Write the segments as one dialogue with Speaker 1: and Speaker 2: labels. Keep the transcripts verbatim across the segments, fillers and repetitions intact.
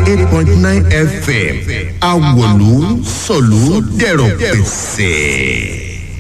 Speaker 1: eight point nine F M Awolu sọ̀lú dẹ̀rọ̀ pẹ̀sẹ̀.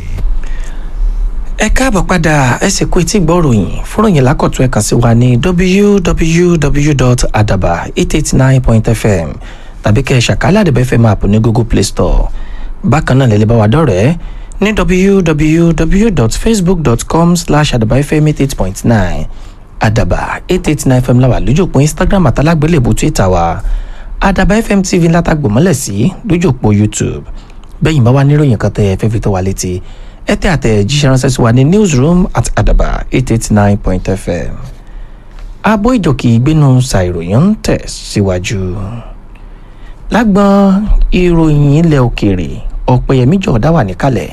Speaker 2: Ẹ káàbọ̀ padà ẹ sì kú etí gbọ́ròyìn fúnròyìn lákọ̀tún ẹ kàn sí wa ní w w w dot adaba eight eight nine point f m tàbí kẹ́ ẹ ṣàkálẹ̀ Adaba F M app ní Google Play Store. Bákan náà lè lè bá wa dọ̀rẹ́ ní w w w dot facebook dot com slash adaba f m eight eight point nine Adaba eight eight nine F M láwà lójú òpó Instagram àtàlágbélébùú Twitter wa Adaba F M T V látàgbòmọ́lẹ̀ sí lójú òpó YouTube. Bẹ́yìn bá wà níròyìn kan tẹ́ ẹ fẹ́ fi tó wa létí ẹ tẹ àtẹ̀jíṣẹ́ ránṣẹ́ sí wa ní newsroom at adaba eight eight nine point f m. Abo ìjòkì ìgbénu ṣàìròyìn ń tẹ̀ síwájú. Lágbọn ìròyìn ilẹ̀ òkèèrè Ọ̀pẹ̀yẹmí Jọ̀ọ́dá wà níkàlẹ̀.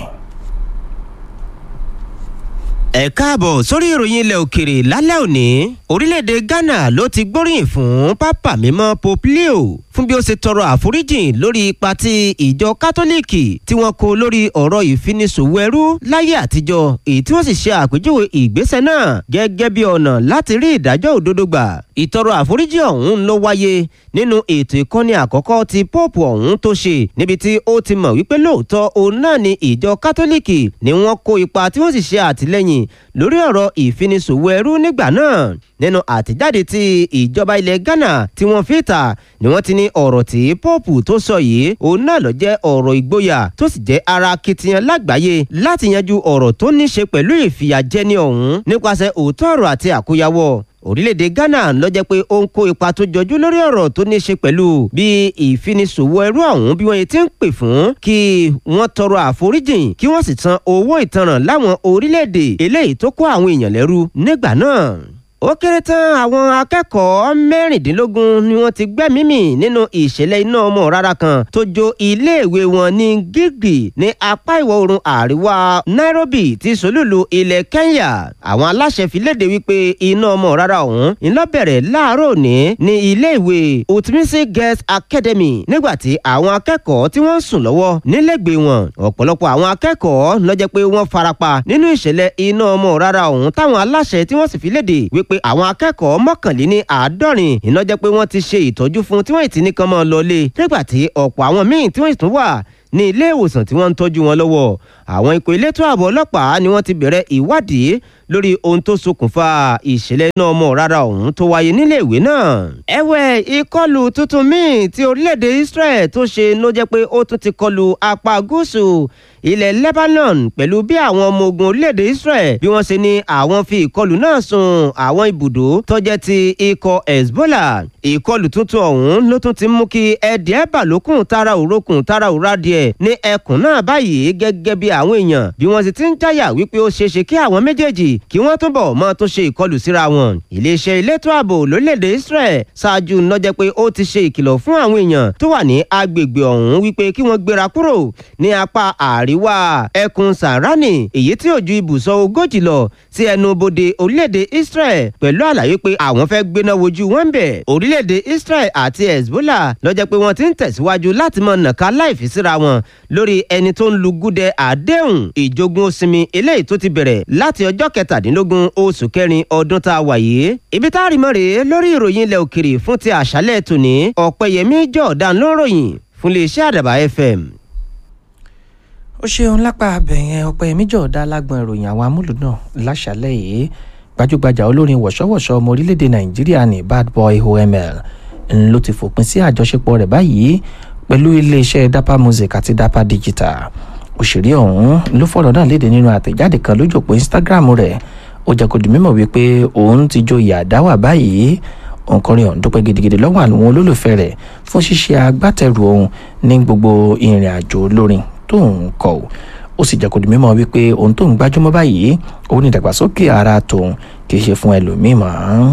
Speaker 3: Ẹ káàbọ̀ sórí ìròyìn ilẹ̀ òkèèrè lálẹ́ òní. Orílẹ̀-èdè Ghana ló ti gbóríyìn fún Pápá Mímọ́ Pope Leo fún bí ó ṣe tọrọ àforíjìn lórí ipa tí ìjọ Kátólíìkì tí wọ́n kó lórí ọ̀rọ̀ ìfiniṣòwò ẹrú láyé àtijọ́, èyí tí wọ́n sì ṣe àpèjúwe ìgbésẹ̀ náà gẹ́gẹ́ bí ọ̀nà láti rí ìdájọ́ òdodo gbà. Ìtọrọ àforíjìn ọ̀hún ló wáyé nínú ètò ìkọ́ni àkọ́kọ́ tí Pope ọ̀hún tó ṣe, níbi tí ó ti mọ̀ wípé lóòótọ́ òun náà ni ìjọ Kátólíìkì ni wọ́n kó ipa tí wọ́n sì ṣe àtìlẹ́yìn lórí ọ̀rọ̀ ìfiniṣòwò ẹrú nígbà náà. Nínú àtẹ̀jáde tí ìjọba ilẹ̀ Ghana tí wọ́n fi ta ni wọ́n ti ní ọ̀rọ̀ tí Pope tó sọ yìí òun náà ló jẹ́ ọ̀rọ̀ ìgboyà tó sì jẹ́ ara akitiyan lágbàáyé láti yanjú ọ̀rọ̀ tó ní ṣe pẹ̀lú ìfìyàjẹni ọ̀hún nípasẹ̀ òótọ́ ọ̀rọ̀ àti àkóyawọ́. Orílẹ̀-èdè Ghana ló jẹ́ pé ó ń kó ipa tó jọjú lórí ọ̀rọ̀ tó ní ṣe pẹ̀lú bí ìfiniṣòwò ẹrú ọ̀hún bí wọ́n ti ń pè fún kí wọ́n tọrọ àforíjìn kí wọ́n sì san owó ìtanràn láwọn orílẹ̀-èdè eléyìí tó kó àwọn èèyàn lẹ́rú nígbà náà. Ó kéré tán àwọn akẹ́kọ̀ọ́ mẹ́rìndínlógún ni wọ́n ti gbẹ́mìí mì nínú ìṣẹ̀lẹ̀ iná ọmọ rárá kan tó jó iléèwé wọn ní Gilgil ní apá ìwọ̀ oòrùn àríwá Nairobi tí solúlu ilẹ̀ Kenya. Àwọn aláṣẹ fi léde wípé iná ọmọ rárá ọ̀hún iná bẹ̀rẹ̀ láàárọ̀ òní ní iléèwé Utmisi Girls Academy nígbà tí àwọn akẹ́kọ̀ọ́ tí wọ́n ń sùn lọ́wọ́ nílẹ̀gbẹ́ wọn. Ọ̀pọ̀lọpọ̀ àwọn akẹ́kọ̀ọ́ ló jẹ́ pé wọ́n farapa nínú ìṣẹ̀lẹ̀ iná ọmọ rárá ọ̀hún táwọn aláṣẹ tí wọ́n sì fi léde wípé pé àwọn akẹ́kọ̀ọ́ mọ́kànléní àádọ́rin iná jẹ́ pé wọ́n ti ṣe ìtọ́jú fún tí wọ́n ti ní kán máa lọlé nígbà tí ọ̀pọ̀ àwọn míì tí wọ́n tún wà ní ilé ìwòsàn tí wọ́n ń tọ́jú wọn lọ́wọ́. Àwọn ikọ̀ elétò ààbò ọlọ́pàá ni wọ́n ti bẹ̀rẹ̀ ìwádìí lórí ohun tó ṣokùnfà ìṣẹ̀lẹ̀ iná ọmọ rárá ọ̀hún tó wáyé nílé ìwé náà. Ẹ̀wẹ̀ ìkọlù tuntun míì tí orílẹ̀-èdè Israel tó ṣe ló jẹ́ pé ó tún ti kọlù apá gúúsù ilẹ̀ Lebanon pẹ̀lú bí àwọn ọmọ ogun orílẹ̀-èdè Israel bí wọ́n ṣe ní àwọn fi ìkọlù náà sun àwọn ibùdó tó jẹ́ ti ikọ̀ Hezbollah. Ìkọlù tuntun ọ̀hún ló tún ti mú kí ẹ̀dẹ̀ bàlókùn tara òrókùn tara òradìẹ̀ ní ẹkùn náà báyìí gẹ́gẹ́ bí àwọn èèyàn bí wọ́n sì ti ń jáyà wípé ó ṣeéṣe kí àwọn méjèèjì kí wọ́n túbọ̀ máa tún ṣe ìkọlù síra wọn. Iléeṣẹ́ elétò ààbò lórílẹ̀‐èdè Israel ṣáájú ló jẹ́ pé ó ti ṣe ìkìlọ̀ fún àwọn èèyàn tó wà ní agbègbè ọ̀hún wípé kí wọ́n gbéra kúrò ní apá àríwá ẹkùn Sàránì èyí tí ò ju ibùsọ̀ ogójì lọ sí ẹnu bodè orílẹ̀‐èdè Israel pẹ̀lú àlàyé pé àwọn fẹ́ gbéná wojú wọn bẹ̀. Orílẹ̀‐èdè Israel àti Hezbollah ló jẹ́ pé wọ́n ti ń tẹ̀síwájú láti mọ nàka láìfi síra wọn lórí ẹni tó ń lu gúdẹ àdéhùn ìjogún òsinmi eléyìí tó ti bẹ̀rẹ̀ láti ọjọ́ kẹtàdínlógún oṣù kẹrin ọdún tá a wà yìí. Ibi tá a rí mọ́ rèé lórí ìròyìn ilẹ̀ òkèrè fún ti àṣálẹ̀ tòní. Ọ̀pẹ̀yẹmí Jọ̀ọ́dá ló ń ròyìn fún iléeṣẹ́ Àdàbà F M.
Speaker 2: Ó ṣeun lápá abẹ̀yẹn Ọ̀pẹ̀yẹmí Jọ̀ọ́dá lágbọn ìròyìn àwọn amúlùdùn láṣálẹ̀ yìí. Gbajúgbajà olórin wọ̀ṣọ́wọ̀ṣọ́ ọmọ orílẹ̀-èdè Nàìjíríà ní Bad Boy O M L ló ti fòpin sí àjọṣepọ̀ rẹ̀ báyìí pẹ̀lú iléeṣẹ́ Dapper Music àti Dapper Digital. Òṣèré ọ̀hún ló fọ̀rọ̀ náà léde nínú àtẹ̀jáde kan lójú òpó Instagram rẹ̀. Ó jẹ́ kó di mímọ̀ wípé òun ti joyè àdáwà báyìí. Òǹkọrin ọ̀hún dúpẹ́ gidigidi lọ́wọ́ àwọn olólùfẹ́ rẹ̀ fún ṣíṣe agbátẹrù òun ní gbogbo ìrìn àjò olórin tó ń kọ. Ó sì jẹ́ kó di mímọ̀ wípé òun tó ń gbájúmọ́ báyìí òun ní ìdàgbàsókè ara tòun kì í ṣe fún ẹlòmíì mọ́.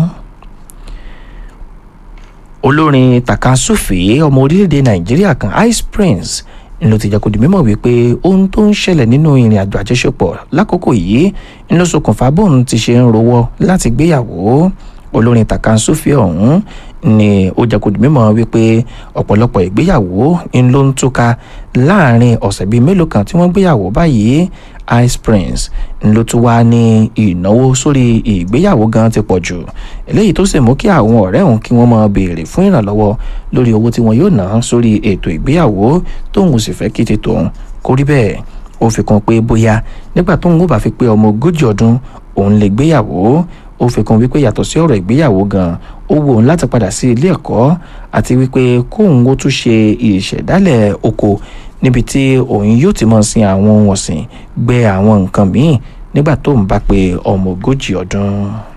Speaker 2: Olórin takasúfèé ọmọ orílẹ̀-èdè Nàìjíríà kan Ice Prince ló ti jẹ́ kó di mímọ̀ wípé ohun tó ń ṣẹlẹ̀ nínú ìrìn àjò àjọṣepọ̀ lákòókò yìí ló ṣokùnfà bóun ti ṣe ń rowọ́ láti gbéyàwó. Olórin takasúfèé ọ̀hún ni ó jẹ́ kó di mímọ̀ wípé ọ̀pọ̀lọpọ̀ ìgbéyàwó ń ló ń túká láàrin ọ̀sẹ̀ bíi mélòó kan tí wọ́n gbéyàwó báyìí Ice Prince ló tún wá ní ìnáwó sórí ìgbéyàwó gan ti pọ̀ jù eléyìí tó sì mú kí àwọn ọ̀rẹ́ òun kí wọ́n máa béèrè fún ìrànlọ́wọ́ lórí owó tí wọn yóò ná sórí ètò ìgbéyàwó tóun sì fẹ́ kí ti tòun kó rí bẹ́ẹ̀. Ó fi kún pé bóyá nígbà tóun ó bá fi pé ọmọ ogójì ọdún òun lè gbéyàwó. Ó fi kún wípé yàtọ̀ sí ọ̀rọ̀ ìgbéyàwó gan ó wù òun láti padà sí ilé ẹ̀kọ́ àti wípé kóun ó tún ṣe ìṣẹ̀dálẹ̀ oko níbi tí òun yóò ti máa sin àwọn ohun ọ̀sìn gbẹ àwọn nǹkan míì nígbà tóun bá pé ọmọ ogójì ọdún.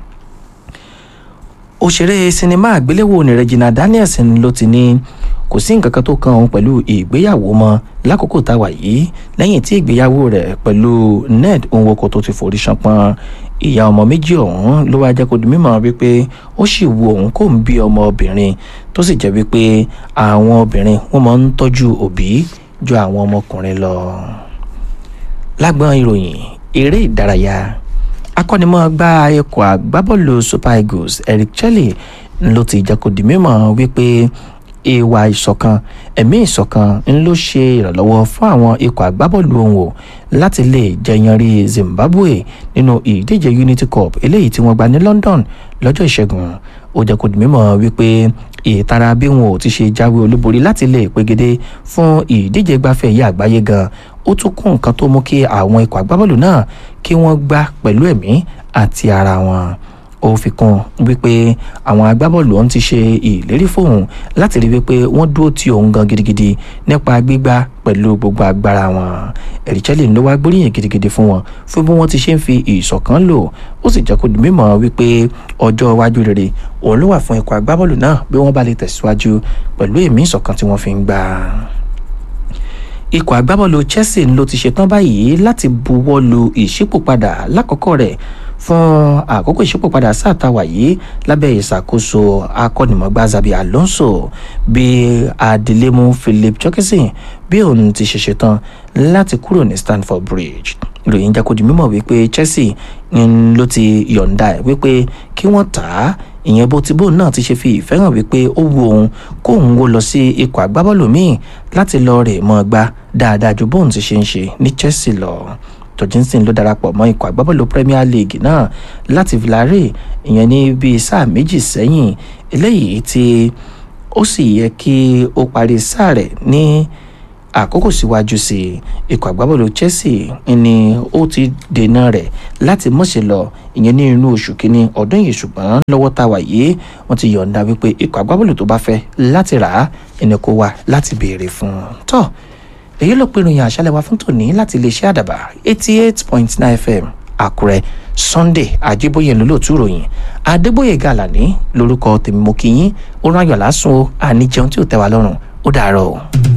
Speaker 2: Òṣèré sinimá àgbéléwò ní Regina Daniels ló ti ní kò sí nǹkan kan tó kan òun pẹ̀lú ìgbéyàwó mọ́ lákòókò táwa yìí lẹ́yìn tí ìgbéyàwó rẹ̀ pẹ̀lú Ned Nwoko tó ti forí ṣánpọ́n. Ìyá ọmọ méjì ọ̀hún ló wá jẹ́ kó di mímọ̀ wípé ó sì wu òun kó ń bí ọmọ obìnrin tó sì jẹ́ wípé àwọn obìnrin wọ́n máa ń tọ́jú òbí ju àwọn ọmọkùnrin lọ. Lágbọ́n ìròyìn eré ìdárayá akọ́nimọ̀ọ́gbá ikọ̀ àgbábọ́ọ̀lù Super Eagles Eric Chelle ló ti jẹ́ kó di mímọ̀ wípé ìwà ìṣọ̀kan ẹ̀mí ìṣọ̀kan ń ló ṣe ìrànlọ́wọ́ fún àwọn ikọ̀ àgbábọ́ọ̀lù ọ̀hún o láti lè jẹyanrí Zimbabwe nínú ìdíje Unity Cup eléyìí tí wọ́n gbá ní London lọ́jọ́ ìṣẹ́gun. Ó jẹ́ kó di mímọ̀ wípé ìtara bí wọn ò ti ṣe jáwé olúborí láti lè pegedé fún ìdíje gbafẹ́ ìyá àgbáyé gan ó tún kún nǹkan tó mú kí àwọn ikọ̀ àgbábọ́ọ̀lù náà kí wọ́n gbá pẹ̀lú ẹ̀mí àti ara wọn. Ó fi kún wípé àwọn agbábọ́ọ̀lù ọ̀hún ti ṣe ìlérí fóun láti rí wípé wọ́n dúró ti òun gan gidigidi nípa gbígbá pẹ̀lú gbogbo agbára wọn. Eric Chelle ló wá gbóríyìn gidigidi fún wọn fún bí wọ́n ti ṣe ń fi ìṣọ̀kan lò. Ó sì jẹ́ kó di mímọ̀ wípé ọjọ́ iwájú rere òun ló wà fún ikọ̀ agbábọ́ọ̀lù náà bí wọ́n bá lè tẹ̀síwájú pẹ̀lú ẹ̀mí ìṣọ̀kan tí wọ́n fi ń gbá. Ikọ̀ agbábọ́ọ̀lù Chelsea ló ti ṣetán báyìí láti buwọ́ lu ìṣípòpadà lákòókò rẹ̀ fún àkókò ìṣípòpadà sáà táwa yìí lábẹ́ ìṣàkóso akọ́nimọ̀ọ́gbá Xabi Alonso bí adelemu Philip Jorgensen bí òun ti ṣe ṣetán láti kúrò ní Stamford Bridge. Ìròyìn jẹ́ kó di mímọ̀ wípé Chelsea ló ti yọ̀ǹda ẹ̀ wípé kí wọ́n tà á ìyẹn bó ti bóun náà ti ṣe fi ìfẹ́ hàn wípé ó wu òun kóun ó lọ sí ikọ̀ àgbábọ́ọ̀lù míì láti lọ rè mọ́ gbá dáadáa ju bóun ti ṣe ń ṣe ní Chelsea lọ. Jorgensen ló darapọ̀ mọ́ ikọ̀ àgbábọ́ọ̀lù Premier League náà láti Villarreal ìyẹn ní bíi sáà méjì sẹ́yìn eléyìí tí ó sì yẹ kí ó parí sáà rẹ̀ ní àkókò síwájú sí ikọ̀ àgbábọ́ọ̀lù Chelsea ni ó ti dènà rẹ̀ láti mọ̀ṣẹ́ lọ ìyẹn ní inú oṣù kínní ọdún yìí ṣùgbọ́n lọ́wọ́ tá a wà yìí wọ́n ti yọ̀ǹda wípé ikọ̀ àgbábọ́ọ̀lù tó bá fẹ́ láti rà á ẹni kó wá láti béèrè fún un. tọ́ èyí ló pinnu ìyàn àṣálẹ́ wa fún tòní láti iléeṣẹ́ àdàbà eighty eight point nine F M Àkúrẹ́ Sunday Àjíbóyè lólóòtú ròyìn Adébóyè Gàlàní lórúkọ tèmi mo kí yín ó rán ayọ̀ lásùn ó àníjẹun tí ò tẹ́ wa lọ́rùn ó dàárọ̀ o.